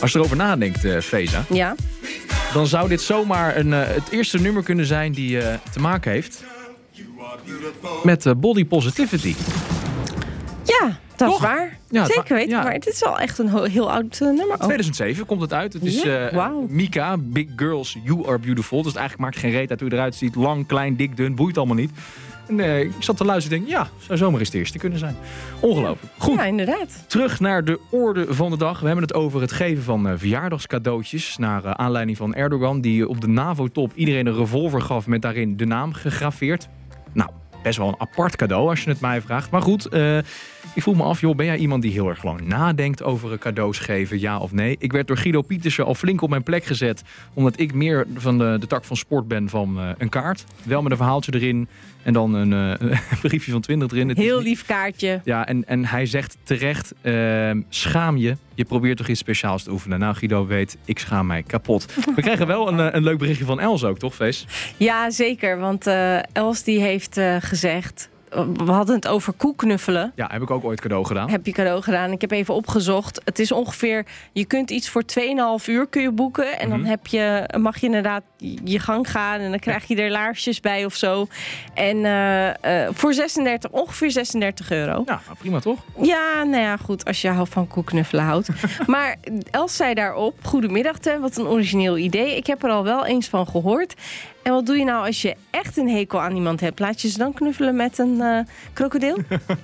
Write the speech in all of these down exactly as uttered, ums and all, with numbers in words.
Als je erover nadenkt, uh, Feza, Ja. dan zou dit zomaar een, uh, het eerste nummer kunnen zijn die uh, te maken heeft met uh, body positivity. Ja, dat Toch? is waar. Ja, Zeker wa- weten. ja. Maar het is wel echt een ho- heel oud uh, nummer. Oh. tweeduizend zeven komt het uit. Het is Ja, uh, wauw. Mika, Big Girls, You Are Beautiful. Dus eigenlijk maakt geen reet uit hoe je eruit ziet. Lang, klein, dik, dun, boeit allemaal niet. En uh, ik zat te luisteren en denk, ja, zou zomaar eens de eerste kunnen zijn. Ongelooflijk. Goed. Ja, inderdaad. Terug naar de orde van de dag. We hebben het over het geven van uh, verjaardagscadeautjes. Naar uh, aanleiding van Erdogan, die op de NAVO-top iedereen een revolver gaf met daarin de naam gegraveerd. Nou, best wel een apart cadeau als je het mij vraagt. Maar goed, uh, ik voel me af, joh, ben jij iemand die heel erg lang nadenkt over cadeaus geven, ja of nee? Ik werd door Guido Pietersen al flink op mijn plek gezet, omdat ik meer van de, de tak van sport ben van uh, een kaart. Wel met een verhaaltje erin en dan een, uh, een briefje van twintig erin. Het Heel is lief kaartje. Ja, en, en hij zegt terecht, uh, schaam je. Je probeert toch iets speciaals te oefenen. Nou, Guido weet, ik schaam mij kapot. We krijgen wel een, uh, een leuk berichtje van Els ook, toch, Fees? Ja, zeker. Want uh, Els die heeft uh, gezegd... We hadden het over koeknuffelen. Ja, heb ik ook ooit cadeau gedaan. Heb je cadeau gedaan. Ik heb even opgezocht. Het is ongeveer... Je kunt iets voor twee komma vijf uur kun je boeken. En dan Mhm. heb je, mag je inderdaad je gang gaan. En dan krijg je er laarsjes bij of zo. En uh, uh, voor zesendertig, ongeveer zesendertig euro. Ja, nou, prima toch? Ja, nou ja, goed. Als je houdt van koeknuffelen houdt. Maar Els zei daarop... Goedemiddag, Teun. Wat een origineel idee. Ik heb er al wel eens van gehoord. En wat doe je nou als je echt een hekel aan iemand hebt? Laat je ze dan knuffelen met een uh, krokodil?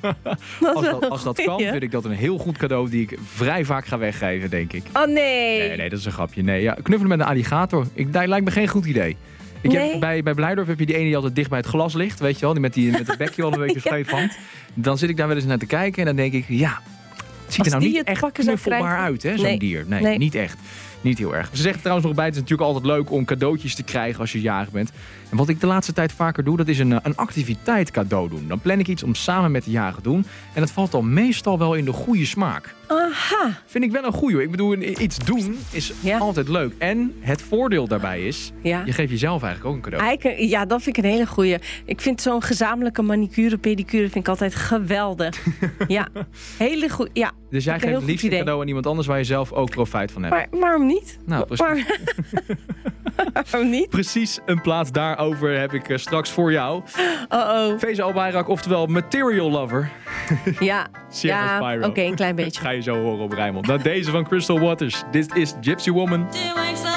Dat Als is dat, wel als dat een kan, goeie. vind ik dat een heel goed cadeau die ik vrij vaak ga weggeven, denk ik. Oh nee. Nee, nee, dat is een grapje. Nee, ja, knuffelen met een alligator, ik, dat lijkt me geen goed idee. Ik Nee. heb, bij, bij Blijdorp heb je die ene die altijd dicht bij het glas ligt, weet je wel, die met, die, met het bekje al een beetje scheef hangt. Dan zit ik daar wel eens naar te kijken en dan denk ik, ja, het ziet Als er nou die niet het echt pakken zou knuffelbaar krijgen. uit, hè, zo'n Nee. dier. Nee, Nee. niet echt. Niet heel erg. Ze zeggen trouwens nog bij, het is natuurlijk altijd leuk om cadeautjes te krijgen als je jarig bent. En wat ik de laatste tijd vaker doe, dat is een, een activiteit cadeau doen. Dan plan ik iets om samen met de jarige te doen. En dat valt dan meestal wel in de goede smaak. Aha. Vind Vind ik wel een goeie. Ik bedoel, iets doen is Ja. altijd leuk. En het voordeel daarbij is, Ja. je geeft jezelf eigenlijk ook een cadeau. Eigenlijk, ja, dat vind ik een hele goeie. Ik vind zo'n gezamenlijke manicure, pedicure vind ik altijd geweldig. Ja, hele goed. Ja. Dus jij een geeft heel het goed liefst een idee. cadeau aan iemand anders waar je zelf ook profijt van hebt. Maar waarom niet? Nou, precies. Waar- waarom niet? Precies een plaats daarover heb ik uh, straks voor jou. Oh Feza Albayrak, oftewel Material Lover. oh. Ja. Sierra Ja, oké, Spyro. een klein beetje. Ga je zo horen op Rijnmond. Nou, deze van Crystal Waters. Dit is Gypsy Woman. Doing so